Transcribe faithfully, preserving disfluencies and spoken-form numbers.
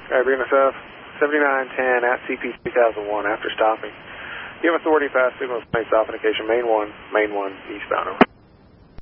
Okay, Venus F, seventy-nine ten at C P two thousand one after stopping. You have authority fast signal space off indication main one, main one, eastbound. Over.